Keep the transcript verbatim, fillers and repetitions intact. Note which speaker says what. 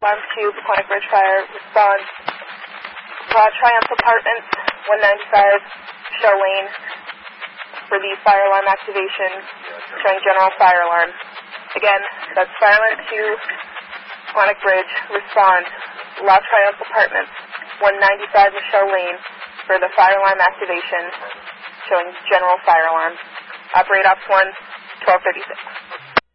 Speaker 1: Alarm two, Quantic Bridge Fire, respond. Uh, Triumph Apartments, one ninety-five, Shell Lane, for the fire alarm activation, showing general fire alarm. Again, that's Fire Alarm two, Quantic Bridge, respond. La Triumph Apartments, one ninety-five, Michelle Lane, for the fire alarm activation, showing general fire alarm. Operate Ops one, twelve thirty-six.